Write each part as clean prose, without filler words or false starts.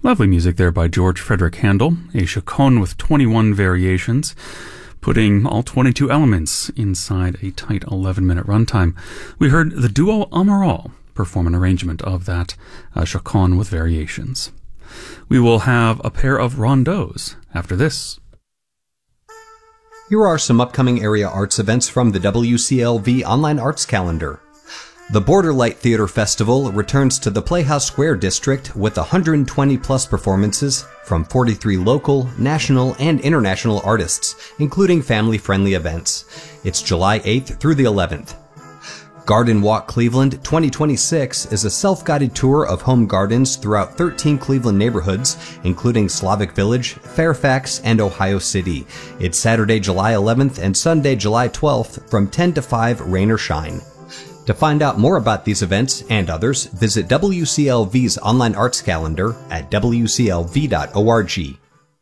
Lovely music there by George Frederick Handel, a chaconne with 21 variations, putting all 22 elements inside a tight 11-minute runtime. We heard the duo Amaral perform an arrangement of that chaconne with variations. We will have a pair of rondeaus after this. Here are some upcoming area arts events from the WCLV Online Arts Calendar. The Borderlight Theater Festival returns to the Playhouse Square District with 120-plus performances from 43 local, national, and international artists, including family-friendly events. It's July 8th through the 11th. Garden Walk Cleveland 2026 is a self-guided tour of home gardens throughout 13 Cleveland neighborhoods, including Slavic Village, Fairfax, and Ohio City. It's Saturday, July 11th and Sunday, July 12th from 10 to 5, rain or shine. To find out more about these events and others, visit WCLV's online arts calendar at wclv.org.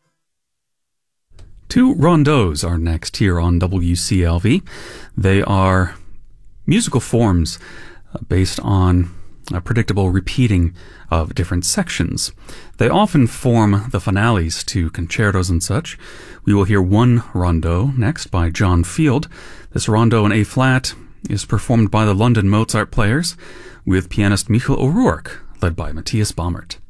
Two rondeaus are next here on WCLV. They are musical forms based on a predictable repeating of different sections. They often form the finales to concertos and such. We will hear one rondeau next by John Field. This rondeau in A-flat is performed by the London Mozart Players with pianist Michael O'Rourke, led by Matthias Baumert.